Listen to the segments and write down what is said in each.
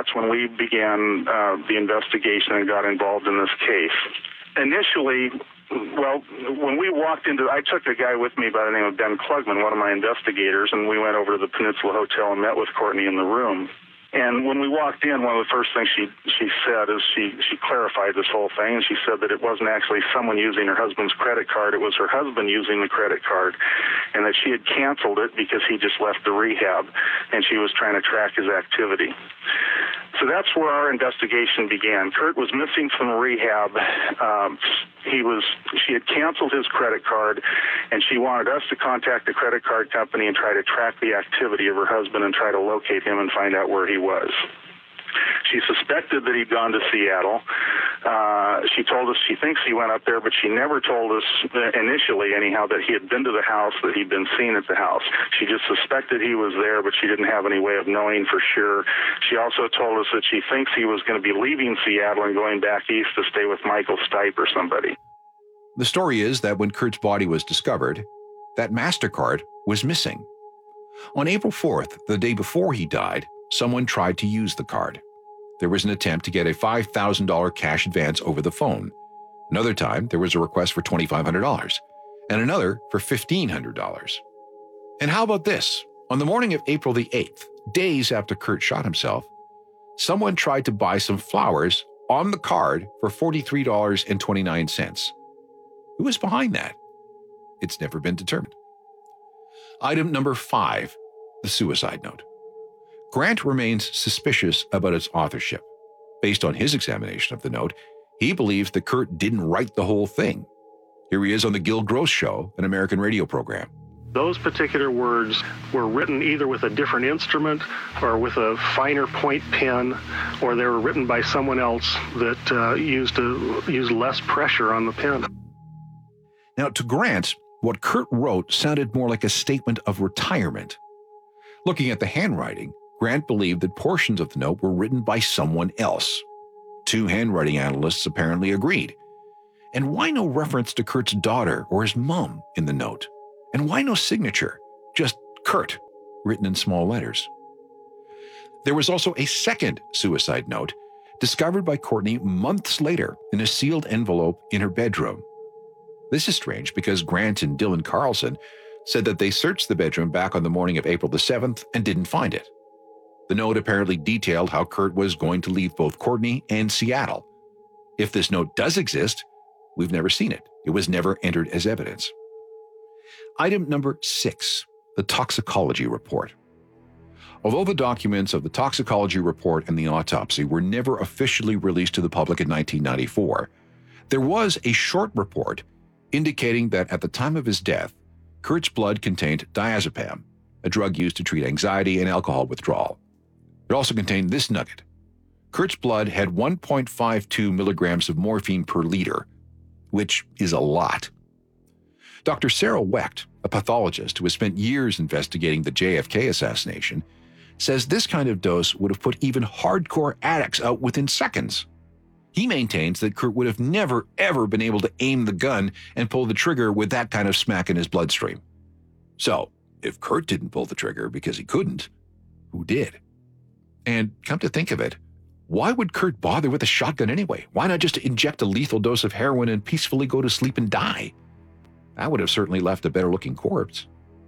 that's when we began the investigation and got involved in this case. Initially, well, when we walked into, I took a guy with me by the name of Ben Klugman, one of my investigators, and we went over to the Peninsula Hotel and met with Courtney in the room. And when we walked in, one of the first things she said is she clarified this whole thing, and she said that it wasn't actually someone using her husband's credit card, it was her husband using the credit card, and that she had canceled it because he just left the rehab, and she was trying to track his activity. So that's where our investigation began. Kurt was missing from rehab. She had canceled his credit card, and she wanted us to contact the credit card company and try to track the activity of her husband and try to locate him and find out where he was. She suspected that he'd gone to Seattle. She told us she thinks he went up there, but she never told us initially, anyhow, that he had been to the house, that he'd been seen at the house. She just suspected he was there, but she didn't have any way of knowing for sure. She also told us that she thinks he was going to be leaving Seattle and going back east to stay with Michael Stipe or somebody. The story is that when Kurt's body was discovered, that MasterCard was missing. On April 4th, the day before he died, someone tried to use the card. There was an attempt to get a $5,000 cash advance over the phone. Another time, there was a request for $2,500, and another for $1,500. And how about this? On the morning of April the 8th, days after Kurt shot himself, someone tried to buy some flowers on the card for $43.29. Who was behind that? It's never been determined. Item number 5, the suicide note. Grant remains suspicious about its authorship. Based on his examination of the note, he believes that Kurt didn't write the whole thing. Here he is on the Gil Gross Show, an American radio program. Those particular words were written either with a different instrument or with a finer point pen, or they were written by someone else that used less pressure on the pen. Now, to Grant, what Kurt wrote sounded more like a statement of retirement. Looking at the handwriting, Grant believed that portions of the note were written by someone else. 2 handwriting analysts apparently agreed. And why no reference to Kurt's daughter or his mom in the note? And why no signature? Just Kurt, written in small letters. There was also a second suicide note discovered by Courtney months later in a sealed envelope in her bedroom. This is strange because Grant and Dylan Carlson said that they searched the bedroom back on the morning of April the 7th and didn't find it. The note apparently detailed how Kurt was going to leave both Courtney and Seattle. If this note does exist, we've never seen it. It was never entered as evidence. Item number 6, the toxicology report. Although the documents of the toxicology report and the autopsy were never officially released to the public in 1994, there was a short report indicating that at the time of his death, Kurt's blood contained diazepam, a drug used to treat anxiety and alcohol withdrawal. It also contained this nugget. Kurt's blood had 1.52 milligrams of morphine per liter, which is a lot. Dr. Sarah Wecht, a pathologist who has spent years investigating the JFK assassination, says this kind of dose would have put even hardcore addicts out within seconds. He maintains that Kurt would have never, ever been able to aim the gun and pull the trigger with that kind of smack in his bloodstream. So, if Kurt didn't pull the trigger because he couldn't, who did? And come to think of it, why would Kurt bother with a shotgun anyway? Why not just inject a lethal dose of heroin and peacefully go to sleep and die? That would have certainly left a better-looking corpse.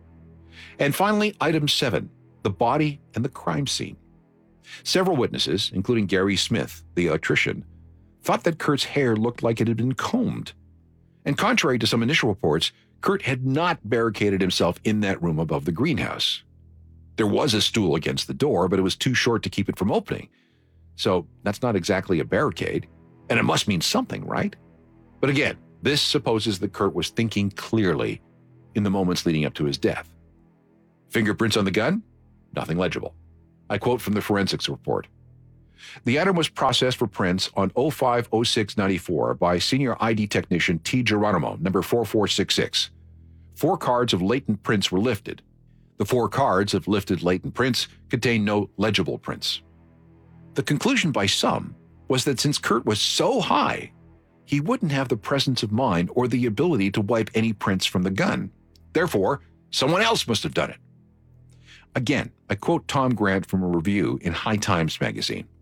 And finally, item 7, the body and the crime scene. Several witnesses, including Gary Smith, the electrician, thought that Kurt's hair looked like it had been combed. And contrary to some initial reports, Kurt had not barricaded himself in that room above the greenhouse. There was a stool against the door, but it was too short to keep it from opening. So that's not exactly a barricade, and it must mean something, right? But again, this supposes that Kurt was thinking clearly in the moments leading up to his death. Fingerprints on the gun? Nothing legible. I quote from the forensics report. The item was processed for prints on 05-06-94 by senior ID technician T. Geronimo, number 4466. 4 cards of latent prints were lifted. The 4 cards of lifted latent prints contained no legible prints. The conclusion by some was that since Kurt was so high, he wouldn't have the presence of mind or the ability to wipe any prints from the gun. Therefore, someone else must have done it. Again, I quote Tom Grant from a review in High Times magazine.